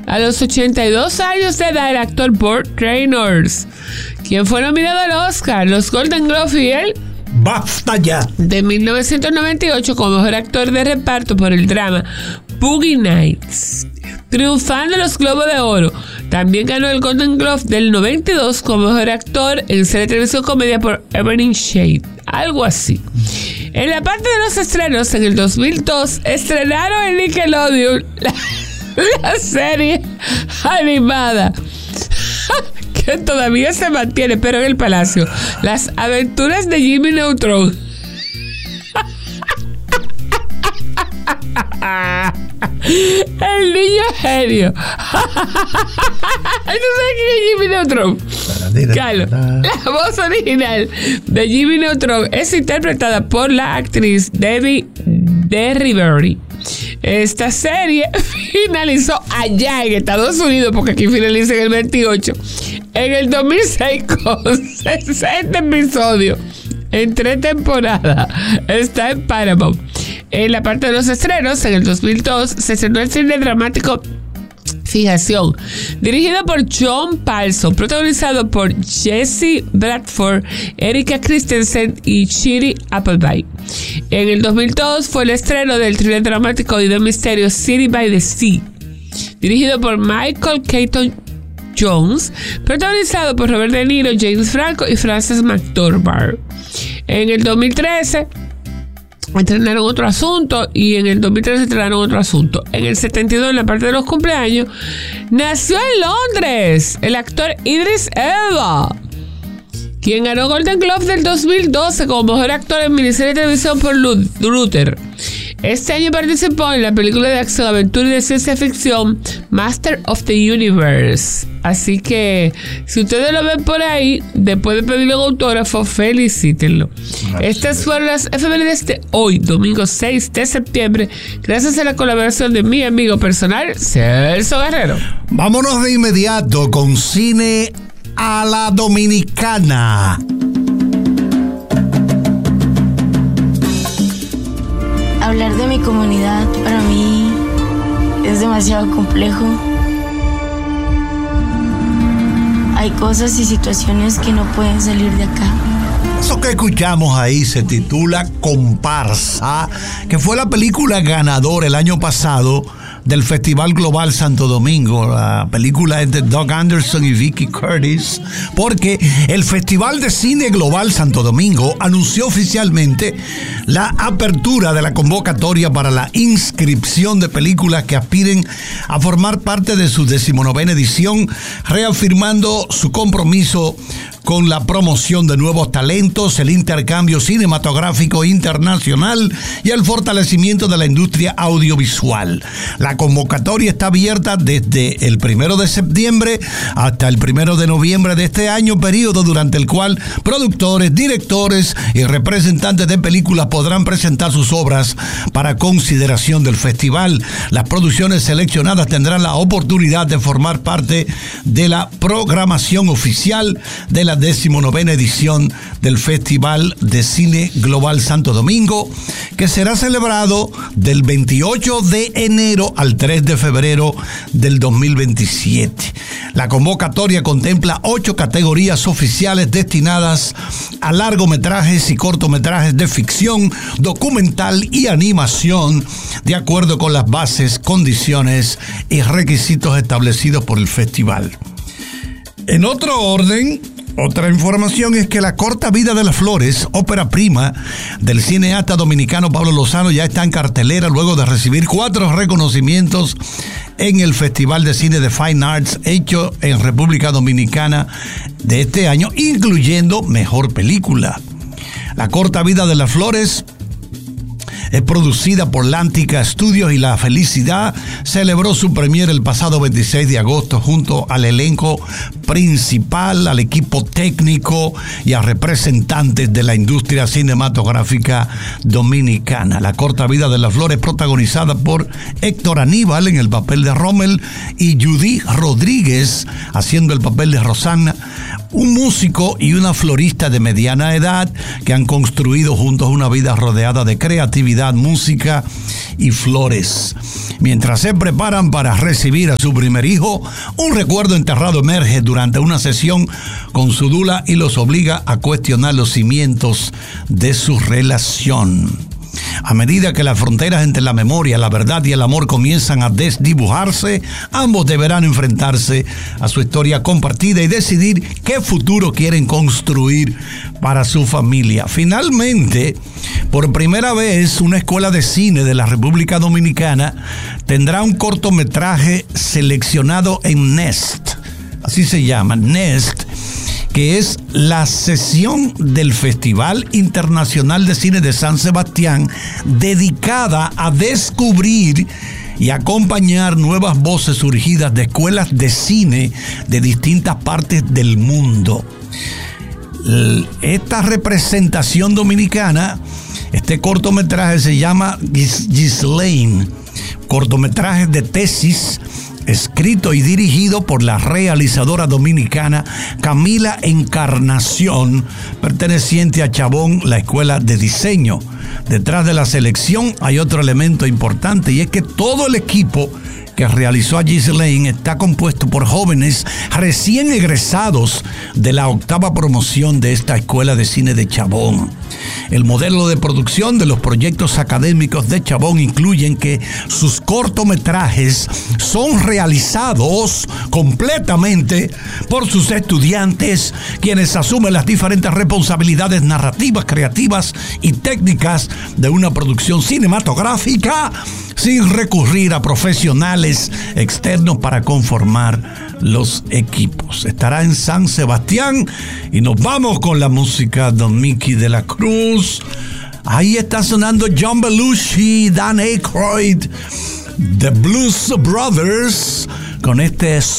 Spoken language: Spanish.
A los 82 años de edad, el actor Burt Reynolds, quien fue nominado al Oscar, los Golden Globes y el ¡Basta ya! de 1998 como mejor actor de reparto por el drama Boogie Nights, triunfando en los Globos de Oro. También ganó el Golden Globe del 92 como mejor actor en serie de televisión comedia por Evening Shade, algo así. En la parte de los estrenos, en el 2002 estrenaron en Nickelodeon la serie animada que todavía se mantiene, pero en el Palacio, Las Aventuras de Jimmy Neutron. El niño genio. ¿Tú sabes quién es Jimmy Neutron? Claro, la voz original de Jimmy Neutron es interpretada por la actriz Debbie DeRiveri. Esta serie finalizó allá en Estados Unidos, porque aquí finaliza en el 28, en el 2006 con 60 episodios en 3 temporadas. Está en Paramount. En la parte de los estrenos, en el 2002 se estrenó el cine dramático Fijación, dirigido por John Paulson, protagonizado por Jesse Bradford, Erika Christensen y Chidi Appleby. En el 2002 fue el estreno del thriller dramático y de misterio City by the Sea, dirigido por Michael Keaton Jones, protagonizado por Robert De Niro, James Franco y Frances McDormand. En el 2013 estrenaron Otro Asunto y en el 2013 estrenaron Otro Asunto. En el 72, en la parte de los cumpleaños, nació en Londres el actor Idris Elba, quien ganó Golden Globe del 2012 como mejor actor en miniserie de televisión por Luther. Este año participó en la película de acción, aventura y de ciencia ficción Master of the Universe. Así que, si ustedes lo ven por ahí, después de pedirle un autógrafo, felicítenlo. Estas fueron las efemérides de hoy, domingo 6 de septiembre, gracias a la colaboración de mi amigo personal, Celso Guerrero. Vámonos de inmediato con Cine a la Dominicana. Hablar de mi comunidad para mí es demasiado complejo. Hay cosas y situaciones que no pueden salir de acá. Eso que escuchamos ahí se titula Comparsa, que fue la película ganadora el año pasado del Festival Global Santo Domingo. La película es de Doug Anderson y Vicky Curtis, porque el Festival de Cine Global Santo Domingo anunció oficialmente la apertura de la convocatoria para la inscripción de películas que aspiren a formar parte de su 19ª edición, reafirmando su compromiso con la promoción de nuevos talentos, el intercambio cinematográfico internacional y el fortalecimiento de la industria audiovisual. La convocatoria está abierta desde el 1 de septiembre hasta el 1 de noviembre de este año, periodo durante el cual productores, directores y representantes de películas podrán presentar sus obras para consideración del festival. Las producciones seleccionadas tendrán la oportunidad de formar parte de la programación oficial de la 19ª edición del Festival de Cine Global Santo Domingo, que será celebrado del 28 de enero al 3 de febrero del 2027. La convocatoria contempla 8 categorías oficiales destinadas a largometrajes y cortometrajes de ficción, documental y animación, de acuerdo con las bases, condiciones y requisitos establecidos por el festival. En otro orden, otra información es que La corta vida de las flores, ópera prima del cineasta dominicano Pablo Lozano, ya está en cartelera luego de recibir 4 reconocimientos en el Festival de Cine de Fine Arts hecho en República Dominicana de este año, incluyendo Mejor Película. La corta vida de las flores es producida por Lántica Studios y La Felicidad celebró su premier el pasado 26 de agosto junto al elenco principal, al equipo técnico y a representantes de la industria cinematográfica dominicana. La corta vida de las flores, protagonizada por Héctor Aníbal en el papel de Rommel y Judy Rodríguez haciendo el papel de Rosanna, Un músico y una florista de mediana edad que han construido juntos una vida rodeada de creatividad, música y flores. Mientras se preparan para recibir a su primer hijo, un recuerdo enterrado emerge durante una sesión con su dula y los obliga a cuestionar los cimientos de su relación. A medida que las fronteras entre la memoria, la verdad y el amor comienzan a desdibujarse, ambos deberán enfrentarse a su historia compartida y decidir qué futuro quieren construir para su familia. Finalmente, por primera vez, una escuela de cine de la República Dominicana tendrá un cortometraje seleccionado en Nest, así se llama, Nest, que es la sesión del Festival Internacional de Cine de San Sebastián, dedicada a descubrir y acompañar nuevas voces surgidas de escuelas de cine de distintas partes del mundo. Esta representación dominicana, este cortometraje se llama Ghislaine, cortometraje de tesis, escrito y dirigido por la realizadora dominicana Camila Encarnación, perteneciente a Chabón, la escuela de diseño. Detrás de la selección hay otro elemento importante, y es que todo el equipo que realizó a Ghislaine está compuesto por jóvenes recién egresados de la 8ª promoción de esta escuela de cine de Chabón. El modelo de producción de los proyectos académicos de Chabón incluyen que sus cortometrajes son realizados completamente por sus estudiantes, quienes asumen las diferentes responsabilidades narrativas, creativas y técnicas de una producción cinematográfica, sin recurrir a profesionales externos para conformar los equipos. Estará en San Sebastián y nos vamos con la música de Mickey de la Cruz. Ahí está sonando John Belushi, Dan Aykroyd, The Blues Brothers, con este